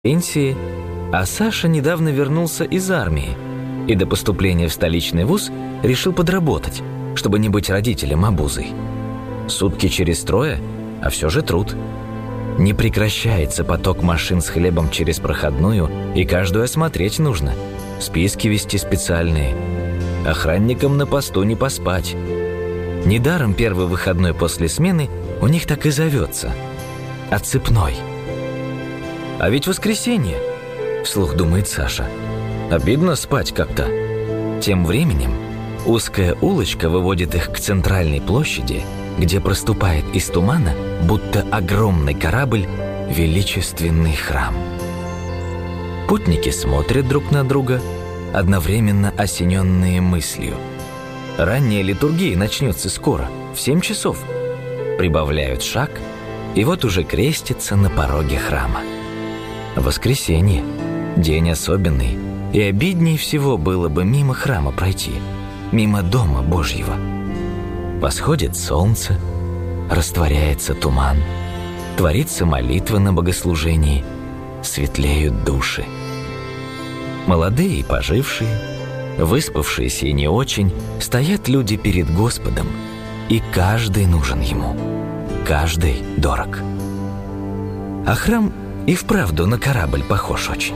пенсии, а Саша недавно вернулся из армии и до поступления в столичный вуз решил подработать, чтобы не быть родителем обузой. Сутки через трое, а все же труд. Не прекращается поток машин с хлебом через проходную, и каждую осмотреть нужно, списки вести специальные. Охранникам на посту не поспать. Недаром первый выходной после смены у них так и зовется – отцепной. А ведь воскресенье, вслух думает Саша. Обидно спать как-то. Тем временем узкая улочка выводит их к центральной площади, где проступает из тумана, будто огромный корабль, величественный храм. Путники смотрят друг на друга, одновременно осененные мыслью. Ранняя литургия начнется скоро, в 7 часов. Прибавляют шаг, и вот уже крестятся на пороге храма. Воскресенье, день особенный, и обиднее всего было бы мимо храма пройти, мимо Дома Божьего. Восходит солнце, растворяется туман, творится молитва на богослужении, светлеют души. Молодые и пожившие, выспавшиеся и не очень, стоят люди перед Господом, и каждый нужен Ему, каждый дорог. А храм и вправду на корабль похож очень.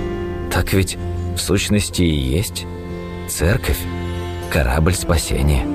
Так ведь в сущности и есть церковь, корабль спасения.